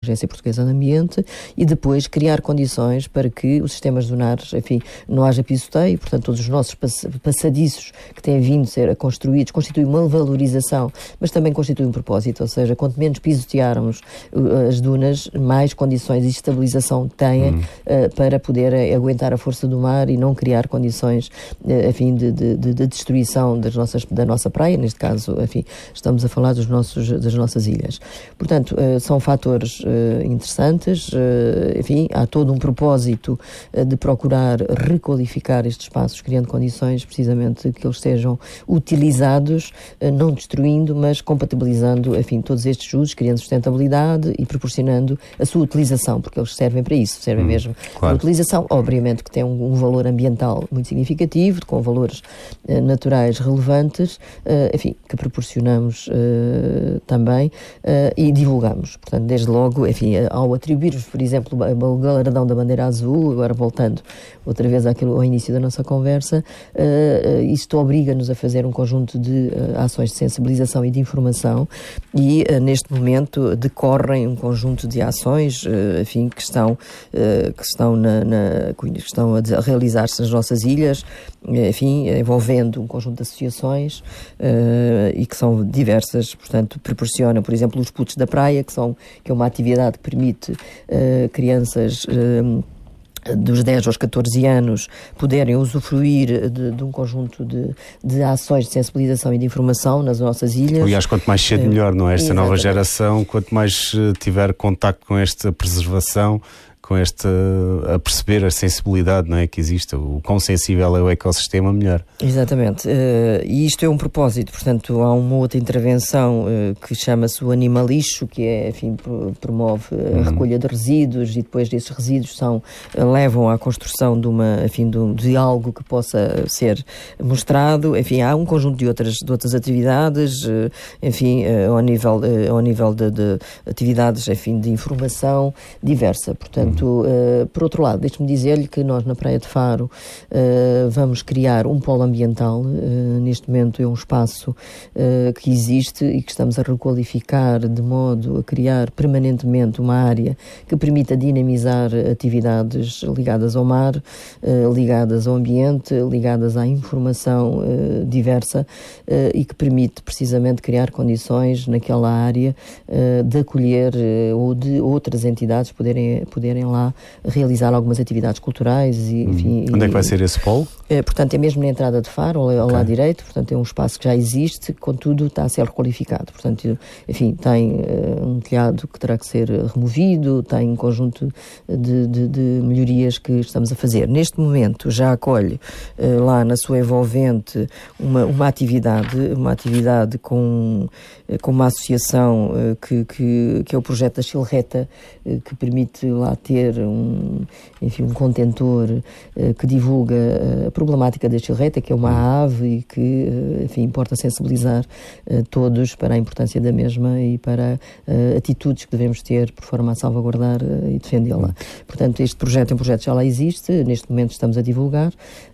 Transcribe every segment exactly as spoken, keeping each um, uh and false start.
Agência Portuguesa do Ambiente, e depois criar condições para que os sistemas dunares, enfim, não haja pisoteio, portanto todos os nossos passadiços que têm vindo a ser construídos constituem uma valorização, mas também constituem um propósito, ou seja, quanto menos pisotearmos as dunas, mais condições de estabilização têm hum. uh, para poder aguentar a força do mar e não criar condições, uh, enfim, de, de, de destruição das nossas, da nossa praia, neste caso, enfim, estamos a falar dos nossos, das nossas ilhas. Portanto, uh, são fatores Uh, interessantes, uh, enfim, há todo um propósito uh, de procurar requalificar estes espaços, criando condições precisamente que eles sejam utilizados, uh, não destruindo, mas compatibilizando, enfim, todos estes usos, criando sustentabilidade e proporcionando a sua utilização, porque eles servem para isso, servem hum, mesmo para a utilização, obviamente que tem um, um valor ambiental muito significativo, com valores uh, naturais relevantes, uh, enfim, que proporcionamos uh, também uh, e divulgamos. Portanto, desde logo, enfim, ao atribuir-vos, por exemplo, o galardão da bandeira azul, agora voltando outra vez àquilo, ao início da nossa conversa, uh, isto obriga-nos a fazer um conjunto de uh, ações de sensibilização e de informação e, uh, neste momento, decorrem um conjunto de ações, uh, enfim, que estão, uh, que estão, na, na, que estão a, a realizar-se nas nossas ilhas, enfim, envolvendo um conjunto de associações uh, e que são diversas, portanto, proporcionam, por exemplo, os putos da praia, que, são, que é uma atividade que permite uh, crianças uh, dos dez aos catorze anos poderem usufruir de, de um conjunto de, de ações de sensibilização e de informação nas nossas ilhas. Aliás, quanto mais cedo melhor, não é? Esta Exatamente. Nova geração, quanto mais tiver contacto com esta preservação, com este, a perceber a sensibilidade, não é, que existe, o quão sensível é o ecossistema, melhor. Exatamente, uh, e isto é um propósito, portanto há uma outra intervenção uh, que chama-se o Animalixo, que é, enfim, promove a uhum. recolha de resíduos e depois desses resíduos são, uh, levam à construção de, uma, enfim, de, um, de algo que possa ser mostrado, enfim, há um conjunto de outras, de outras atividades, uh, enfim, uh, ao nível, uh, ao nível de, de atividades, enfim, de informação diversa, portanto Uh, por outro lado, deixe-me dizer-lhe que nós na Praia de Faro uh, vamos criar um polo ambiental. Uh, neste momento é um espaço uh, que existe e que estamos a requalificar de modo a criar permanentemente uma área que permita dinamizar atividades ligadas ao mar, uh, ligadas ao ambiente, ligadas à informação uh, diversa uh, e que permite precisamente criar condições naquela área uh, de acolher uh, ou de outras entidades poderem, poderem lá realizar algumas atividades culturais e, enfim... Onde é que vai ser esse polo? É, portanto, é mesmo na entrada de Faro, ao, ao okay. lado direito, portanto é um espaço que já existe, contudo está a ser requalificado, portanto, enfim, tem uh, um telhado que terá que ser removido, tem um conjunto de, de, de melhorias que estamos a fazer. Neste momento já acolhe uh, lá na sua envolvente uma, uma atividade, uma atividade com, uh, com uma associação uh, que, que, que é o projeto da Chilreta, uh, que permite lá ter um, enfim, um contentor uh, que divulga uh, a problemática da chilreta, que é uma ave e que, uh, enfim, importa sensibilizar uh, todos para a importância da mesma e para uh, atitudes que devemos ter por forma a salvaguardar uh, e defendê-la. Hum. Portanto, este projeto é um projeto que já lá existe, neste momento estamos a divulgar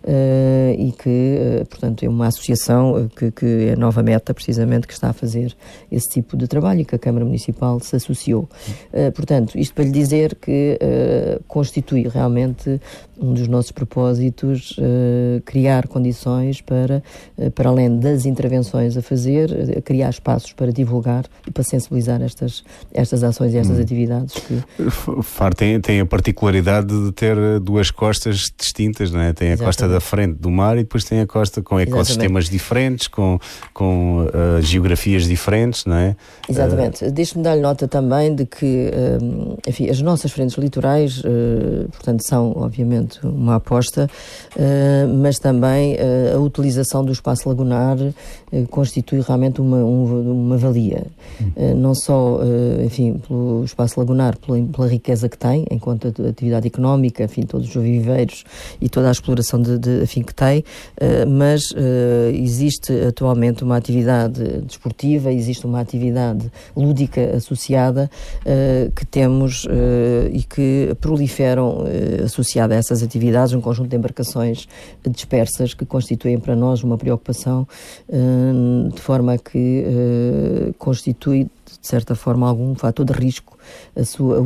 uh, e que, uh, portanto, é uma associação uh, que, que é a Nova Meta, precisamente, que está a fazer esse tipo de trabalho e que a Câmara Municipal se associou. Uh, portanto, isto para lhe dizer que uh, constitui realmente um dos nossos propósitos, uh, criar condições para, uh, para além das intervenções a fazer, uh, criar espaços para divulgar e para sensibilizar estas, estas ações e estas hum. atividades. Que... Faro tem, tem a particularidade de ter duas costas distintas, não é? Tem a Exatamente. Costa da frente do mar e depois tem a costa com ecossistemas Exatamente. Diferentes, com, com uh, geografias diferentes, não é? Exatamente. Uh... Deixe-me dar-lhe nota também de que, uh, enfim, as nossas frentes litorais, uh, portanto, são, obviamente, uma aposta, uh, mas também uh, a utilização do espaço lagunar uh, constitui realmente uma, um, uma valia. Uh, não só, uh, enfim, pelo espaço lagunar, pela, pela riqueza que tem, enquanto atividade económica, enfim, todos os viveiros e toda a exploração de, de, enfim, que tem, uh, mas uh, existe atualmente uma atividade desportiva, existe uma atividade lúdica associada uh, que temos uh, e que proliferam uh, associada a essas atividades, um conjunto de embarcações dispersas que constituem para nós uma preocupação uh, de forma a que uh, constitui, de certa forma, algum fator de risco a sua